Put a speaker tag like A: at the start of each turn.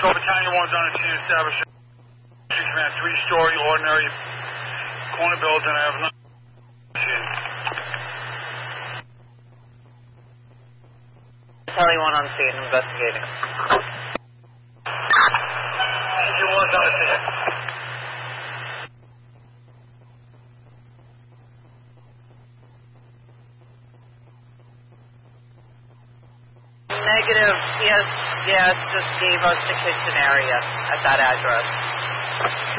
A: So Battalion 1's on the scene established. Man, 3-story ordinary corner building. I have nothing.
B: Battalion 1 on scene, investigating.
A: Battalion 1's on the scene.
B: Negative. Yes, just gave us the kitchen area at that address.